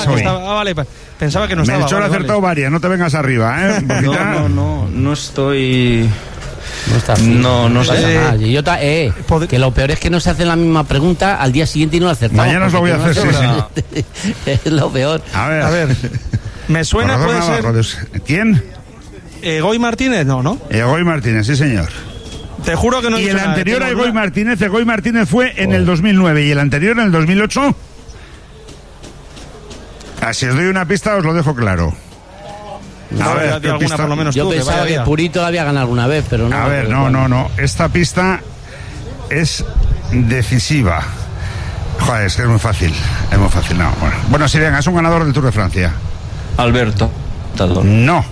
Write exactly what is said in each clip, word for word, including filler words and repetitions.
estaba, ah, vale, pensaba que no estaba. Melchor ha vale, acertado vale. varias, no te vengas arriba, ¿eh? No, no, no, no estoy... No está así. No, no sé. Eh, yo ta, eh, que lo peor es que no se hace la misma pregunta al día siguiente y no la acertamos. Mañana os lo voy a hacer, sí, sí. Es lo peor. A ver, a ver. Me suena, puede ser... ¿Quién? Egoy Martínez, no, ¿no? Egoy Martínez, sí, señor. Te juro que no. Y el nada, anterior a Egoy duda. Martínez, Egoy Martínez fue en oh. el dos mil nueve y el anterior en el dos mil ocho. Ah, si os doy una pista, os lo dejo claro. A no, ver, de alguna, pista... por lo menos yo tú, pensaba que, que Purito la había ganado alguna vez, pero no. A ver, no, no, no. Esta pista es decisiva. Joder, es que es muy fácil. Es muy fácil, no. Bueno, bueno sí, venga, es un ganador del Tour de Francia. Alberto. No.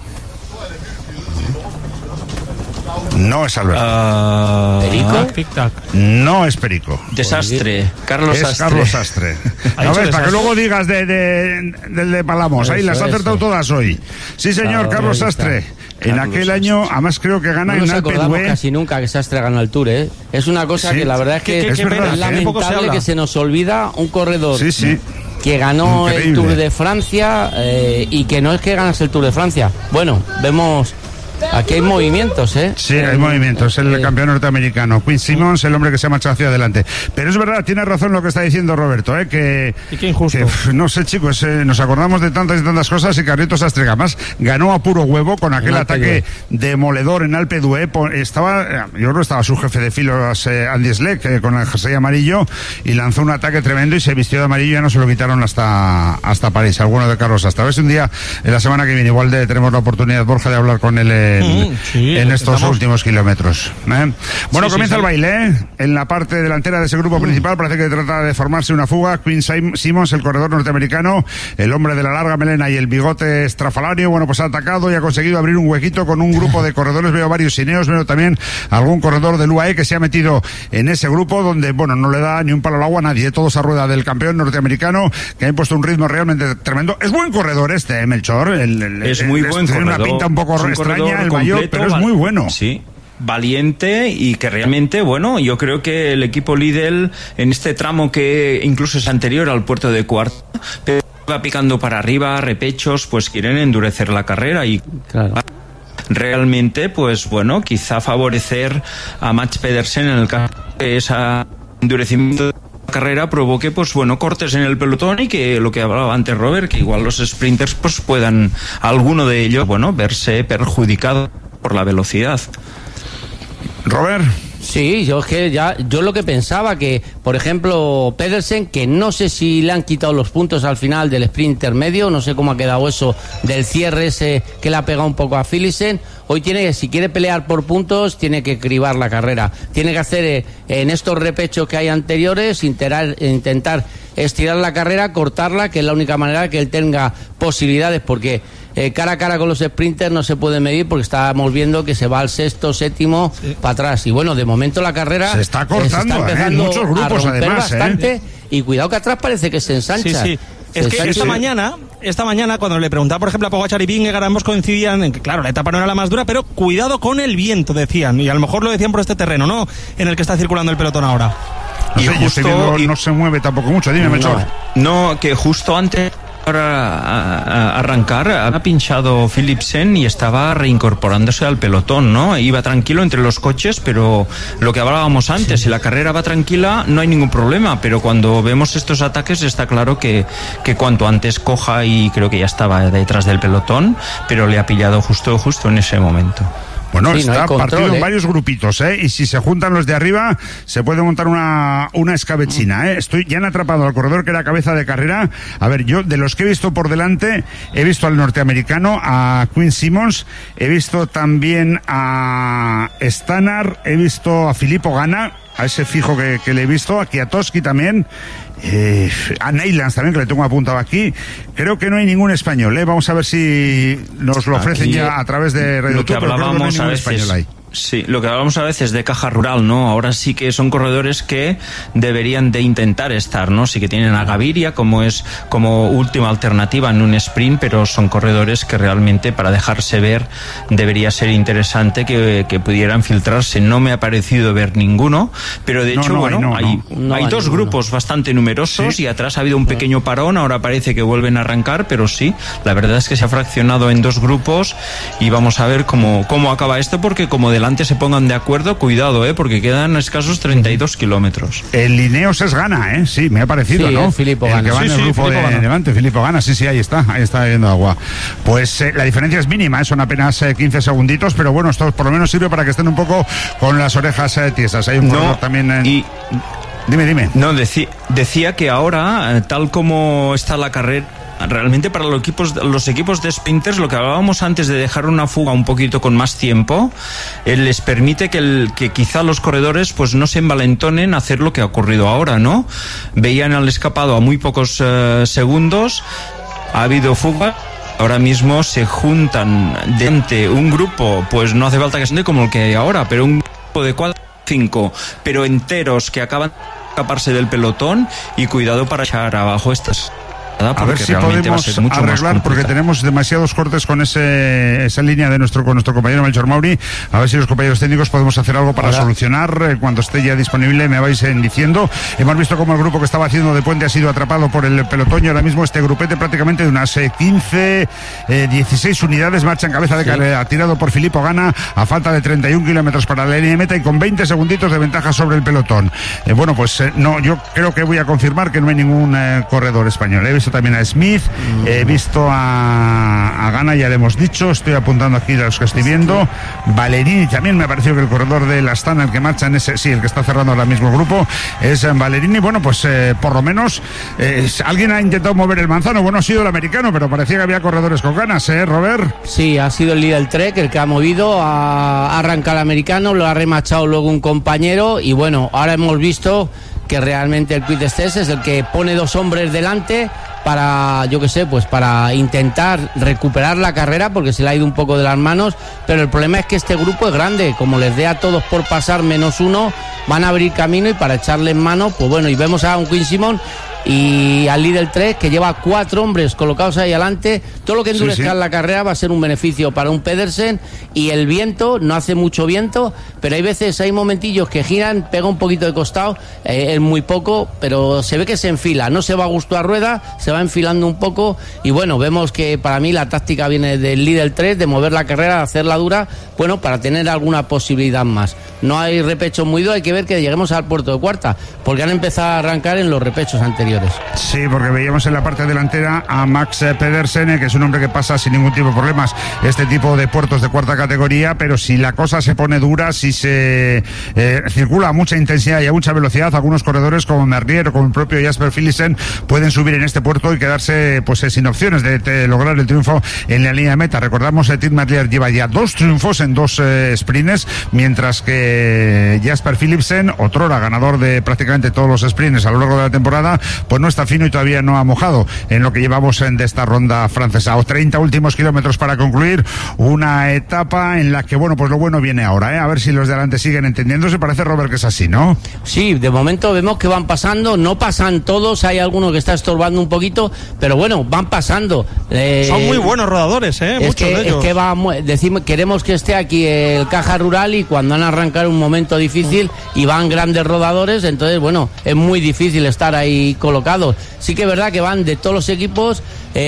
No es Alberto. Uh, ¿Perico? No es Perico. Desastre. Carlos es Sastre. Carlos Sastre. A ver, para que luego digas de, de, del de Palamos. Ahí las has acertado todas hoy. Sí, señor, claro, Carlos Sastre. En Carlos aquel Sastre. año, además creo que gana no en nos acordamos Alpe casi nunca que Sastre gana el Tour, ¿eh? Es una cosa sí. que la verdad es que ¿Qué, qué, es, qué verdad, pena, es lamentable se que se nos olvida un corredor sí, sí. que ganó Increíble. el Tour de Francia eh, y que no es que ganas el Tour de Francia. Bueno, vemos... Aquí hay movimientos, ¿eh? Sí, hay movimientos. El eh, campeón norteamericano, Quinn Simmons, el hombre que se ha marchado hacia adelante. Pero es verdad, tiene razón lo que está diciendo Roberto, ¿eh? Que, ¿Y qué injusto? Que, no sé, chicos, eh, nos acordamos de tantas y tantas cosas y Carlitos Sastre más ganó a puro huevo con aquel ataque demoledor en Alpe d'Huez. Estaba, yo creo que estaba su jefe de filos, eh, Andy Schleck, eh, con el jersey amarillo y lanzó un ataque tremendo y se vistió de amarillo y ya no se lo quitaron hasta, hasta París. Alguno de Carlos Sastre. A ver si un día, en la semana que viene, igual de, tenemos la oportunidad, Borja, de hablar con él. Eh, En, sí, en estos estamos... últimos kilómetros. ¿eh? Bueno, sí, comienza sí, el baile, ¿eh? En la parte delantera de ese grupo mm. principal parece que trata de formarse una fuga. Quinn Simmons, el corredor norteamericano, el hombre de la larga melena y el bigote estrafalario, bueno, pues ha atacado y ha conseguido abrir un huequito con un grupo de corredores. Veo varios cineos, veo también algún corredor del U A E que se ha metido en ese grupo donde, bueno, no le da ni un palo al agua a nadie. Todos a rueda del campeón norteamericano que ha impuesto un ritmo realmente tremendo. Es buen corredor este, ¿eh, Melchor? El, el, es el, muy el, buen tiene corredor. Una pinta un poco extraña el mayor, pero es muy bueno. Sí. Valiente y que realmente, bueno, yo creo que el equipo Lidl en este tramo que incluso es anterior al puerto de Cuarto, pero va picando para arriba, repechos, pues quieren endurecer la carrera y claro. realmente, pues bueno, quizá favorecer a Mats Pedersen en el caso de ese endurecimiento de la carrera provoque, pues bueno, cortes en el pelotón y que lo que hablaba antes Robert, que igual los sprinters pues puedan, alguno de ellos, bueno, verse perjudicado por la velocidad. Robert. Sí, yo es que ya, yo lo que pensaba que, por ejemplo, Pedersen, que no sé si le han quitado los puntos al final del sprint intermedio, no sé cómo ha quedado eso del cierre ese que le ha pegado un poco a Philipsen. Hoy tiene que, si quiere pelear por puntos, tiene que cribar la carrera. Tiene que hacer eh, en estos repechos que hay anteriores, interar, intentar estirar la carrera, cortarla, que es la única manera que él tenga posibilidades, porque eh, cara a cara con los sprinters no se puede medir porque estamos viendo que se va al sexto, séptimo, sí. para atrás. Y bueno, de momento la carrera se está cortando, eh, se está empezando eh, muchos grupos, a romper además, bastante. Eh. Y cuidado que atrás parece que se ensancha. Sí, sí. Es que esta mañana, esta mañana cuando le preguntaba, por ejemplo, a Pogačar y Vingegaard, ambos coincidían en que, claro, la etapa no era la más dura, pero cuidado con el viento, decían. Y a lo mejor lo decían por este terreno, ¿no? En el que está circulando el pelotón ahora. No y sé, justo, yo viendo, y... no se mueve tampoco mucho, dime, Melchor. No, no, que justo antes para arrancar ha pinchado Philipsen y estaba reincorporándose al pelotón, ¿no? Iba tranquilo entre los coches, pero lo que hablábamos antes, sí. si la carrera va tranquila no hay ningún problema, pero cuando vemos estos ataques está claro que, que cuanto antes coja, y creo que ya estaba detrás del pelotón, pero le ha pillado justo justo en ese momento. Bueno, sí, está no control, partido ¿eh? en varios grupitos, ¿eh? Y si se juntan los de arriba, se puede montar una, una escabechina, ¿eh? Estoy, ya han atrapado al corredor que era cabeza de carrera. A ver, yo, de los que he visto por delante, he visto al norteamericano, a Quinn Simmons, he visto también a Stannard, he visto a Filippo Ganna, a ese fijo que, que le he visto, a Kwiatkowski también, eh, a Neylands también, que le tengo apuntado aquí. Creo que no hay ningún español, ¿eh? Vamos a ver si nos lo ofrecen aquí, ya a través de Radio Tour, pero creo que no hay ningún español ahí. Sí, lo que hablamos a veces de caja rural, ¿no? Ahora sí que son corredores que deberían de intentar estar, ¿no? Sí que tienen a Gaviria como es como última alternativa en un sprint, pero son corredores que realmente para dejarse ver debería ser interesante que, que pudieran filtrarse. No me ha parecido ver ninguno, pero de hecho, no, no, bueno, no, hay, no, hay, hay dos ninguno. grupos bastante numerosos, ¿sí? Y atrás ha habido un pequeño parón, ahora parece que vuelven a arrancar, pero sí, la verdad es que se ha fraccionado en dos grupos y vamos a ver cómo, cómo acaba esto, porque como de delante se pongan de acuerdo, cuidado, ¿eh? Porque quedan escasos treinta y dos kilómetros. El Ineos es Gana, ¿eh? Sí, me ha parecido, sí, ¿no? El Filippo el Ganna. que va sí, en el sí, grupo Filippo de Ganna. delante, Filippo Ganna, sí, sí, ahí está, ahí está viendo agua. Pues eh, la diferencia es mínima, ¿eh? Son apenas eh, quince segunditos, pero bueno, esto por lo menos sirve para que estén un poco con las orejas eh, tiesas. Hay un no, corredor también en... y... Dime, dime. No, deci- decía que ahora, tal como está la carrera, realmente para los equipos, los equipos de sprinters, lo que hablábamos antes de dejar una fuga un poquito con más tiempo, eh, les permite que, el, que quizá los corredores pues no se envalentonen a hacer lo que ha ocurrido ahora, ¿no? Veían al escapado a muy pocos uh, segundos, ha habido fuga. Ahora mismo se juntan de un grupo, pues no hace falta que sea como el que hay ahora, pero un grupo de cuatro o cinco, pero enteros que acaban de escaparse del pelotón, y cuidado para echar abajo estas. A ver si podemos arreglar, porque tenemos demasiados cortes con ese, esa línea de nuestro con nuestro compañero Melchor Mauri. A ver si los compañeros técnicos podemos hacer algo para Ahora. solucionar. Eh, cuando esté ya disponible me vais eh, diciendo. Hemos visto cómo el grupo que estaba haciendo de puente ha sido atrapado por el pelotón, y ahora mismo este grupete prácticamente de unas eh, quince, dieciséis unidades marcha en cabeza de sí. carrera, tirado por Filippo Ganna a falta de treinta y un kilómetros para la línea de meta y con veinte segunditos de ventaja sobre el pelotón. Eh, bueno, pues eh, no, yo creo que voy a confirmar que no hay ningún eh, corredor español. He visto también a Smith, mm. he visto a, a Ganna, ya le hemos dicho, estoy apuntando aquí los que estoy viendo. Valerini también, me ha parecido que el corredor de la Astana, el que marcha en ese, sí, el que está cerrando ahora mismo el grupo, es Valerini. Bueno, pues eh, por lo menos eh, alguien ha intentado mover el manzano. Bueno, ha sido el americano, pero parecía que había corredores con ganas, ¿eh, Robert? Sí, ha sido el líder Trek el que ha movido, a arrancar el americano, lo ha remachado luego un compañero, y bueno, ahora hemos visto que realmente el Quick Stess es el que pone dos hombres delante para, yo qué sé, pues para intentar recuperar la carrera, porque se le ha ido un poco de las manos, pero el problema es que este grupo es grande, como les dé a todos por pasar menos uno, van a abrir camino, y para echarle en mano, pues bueno, y vemos a un Quinn Simon y al líder tres que lleva cuatro hombres colocados ahí adelante. Todo lo que endurezca sí, sí. la carrera va a ser un beneficio para un Pedersen, y el viento, no hace mucho viento, pero hay veces, hay momentillos que giran, pega un poquito de costado, eh, es muy poco, pero se ve que se enfila, no se va a gusto a rueda, se va enfilando un poco, y bueno, vemos que para mí la táctica viene del líder tres, de mover la carrera, de hacerla dura, bueno, para tener alguna posibilidad más. No hay repechos muy duros, hay que ver que lleguemos al puerto de Cuarta, porque han empezado a arrancar en los repechos anteriores. Sí, porque veíamos en la parte delantera a Max Pedersen, que es un hombre que pasa sin ningún tipo de problemas este tipo de puertos de cuarta categoría, pero si la cosa se pone dura, si se eh, circula a mucha intensidad y a mucha velocidad, algunos corredores como Merlier o como el propio Jasper Philipsen pueden subir en este puerto y quedarse pues sin opciones de, de lograr el triunfo en la línea de meta. Recordamos que Tim Merlier lleva ya dos triunfos en dos eh, sprints, mientras que Jasper Philipsen, otrora ganador de prácticamente todos los sprints a lo largo de la temporada, pues no está fino y todavía no ha mojado en lo que llevamos en de esta ronda francesa. O treinta últimos kilómetros para concluir una etapa en la que, bueno, pues lo bueno viene ahora, ¿eh? A ver si los de adelante siguen entendiéndose. Parece, Robert, que es así, ¿no? Sí, de momento vemos que van pasando, no pasan todos, hay alguno que está estorbando un poquito, pero bueno, van pasando. Eh, Son muy buenos rodadores, ¿eh? Muchos que, de ellos. Es que va, decimos, queremos que esté aquí el Caja Rural, y cuando han arrancado un momento difícil y van grandes rodadores, entonces, bueno, es muy difícil estar ahí colocados. Sí que es verdad que van de todos los equipos,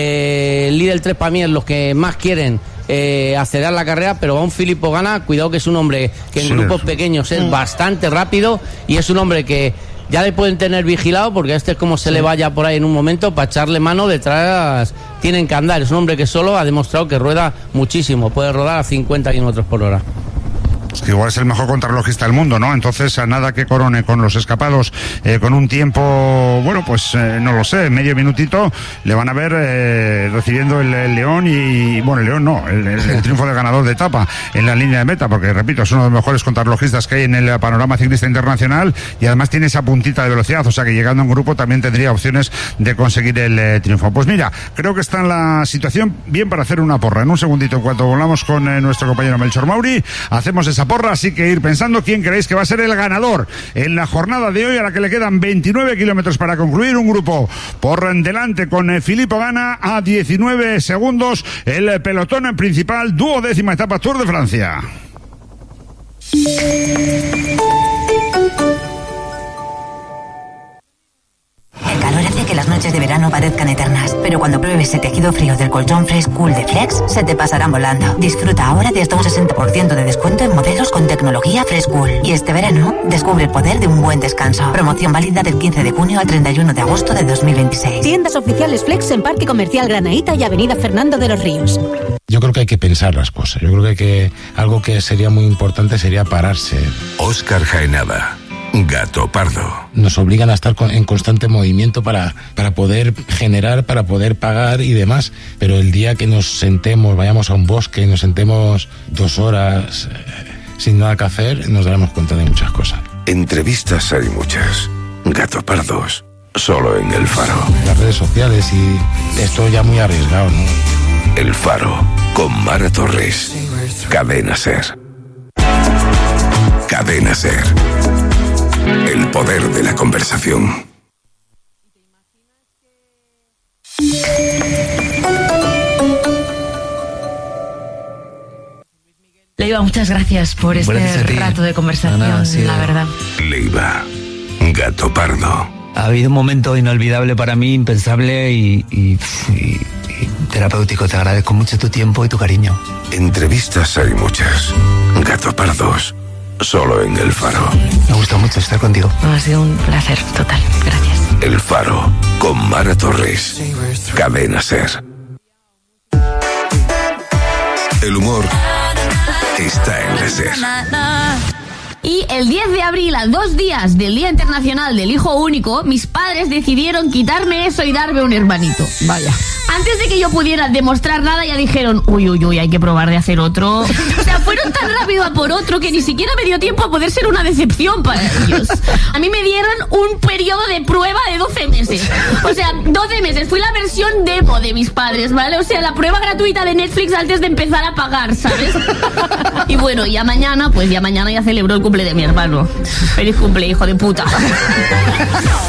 eh, el líder tres para mí es los que más quieren eh, acelerar la carrera, pero va un Filippo Ganna, cuidado, que es un hombre que en sí, grupos pequeños es mm. bastante rápido, y es un hombre que ya le pueden tener vigilado, porque este es como se sí. le vaya por ahí en un momento, para echarle mano detrás tienen que andar. Es un hombre que solo ha demostrado que rueda muchísimo, puede rodar a cincuenta kilómetros por hora. Es que igual es el mejor contrarrelojista del mundo, ¿no? Entonces, a nada que corone con los escapados, eh, con un tiempo, bueno, pues eh, no lo sé, medio minutito, le van a ver eh, recibiendo el, el León y, bueno, el León no, el, el, el triunfo del ganador de etapa en la línea de meta, porque, repito, es uno de los mejores contrarrelojistas que hay en el panorama ciclista internacional, y además tiene esa puntita de velocidad, o sea que llegando a un grupo también tendría opciones de conseguir el eh, triunfo. Pues mira, creo que está en la situación bien para hacer una porra. En un segundito, en cuanto volvamos con eh, nuestro compañero Melchor Mauri, hacemos esa porra, así que ir pensando quién creéis que va a ser el ganador en la jornada de hoy, a la que le quedan veintinueve kilómetros para concluir. Un grupo por delante con eh, Filippo Ganna a diecinueve segundos, el pelotón principal, duodécima etapa Tour de Francia. El calor hace que las noches de verano parezcan eternas, pero cuando pruebes el tejido frío del colchón Fresh Cool de Flex, se te pasarán volando. Disfruta ahora de hasta un sesenta por ciento de descuento en modelos con tecnología Fresh Cool. Y este verano, descubre el poder de un buen descanso. Promoción válida del quince de junio al treinta y uno de agosto de dos mil veintiséis. Tiendas oficiales Flex en Parque Comercial Granaíta y Avenida Fernando de los Ríos. Yo creo que hay que pensar las cosas. Yo creo que, hay que algo que sería muy importante sería pararse. Óscar Jaenada, Gato Pardo. Nos obligan a estar en constante movimiento para, para poder generar, para poder pagar y demás. Pero el día que nos sentemos, vayamos a un bosque, nos sentemos dos horas eh, sin nada que hacer, nos daremos cuenta de muchas cosas. Entrevistas hay muchas. Gato Pardos, solo en El Faro. Las redes sociales y esto ya muy arriesgado, ¿no? El Faro, con Mara Torres. Cadena Ser. Cadena Ser. El poder de la conversación. Leiva, muchas gracias por este gracias rato de conversación, nada, sí, la verdad. Leiva, Gato Pardo. Ha habido un momento inolvidable para mí, impensable y, y, y, y terapéutico. Te agradezco mucho tu tiempo y tu cariño. Entrevistas hay muchas. Gato Pardos, solo en El Faro. Me gusta mucho estar contigo. Ha sido un placer total. Gracias. El Faro, con Mara Torres. Cadena Ser. El humor está en la Ser. Y el diez de abril, a dos días del Día Internacional del Hijo Único, mis padres decidieron quitarme eso y darme un hermanito. Vaya. Antes de que yo pudiera demostrar nada, ya dijeron, uy, uy, uy, hay que probar de hacer otro. O sea, fueron tan rápido a por otro que ni siquiera me dio tiempo a poder ser una decepción para ellos. A mí me dieron un periodo de prueba de doce meses. O sea, doce meses. Fui la versión demo de mis padres, ¿vale? O sea, la prueba gratuita de Netflix antes de empezar a pagar, ¿sabes? Y bueno, ya mañana, pues ya mañana ya celebro el cumple de mi hermano. Feliz cumple, hijo de puta.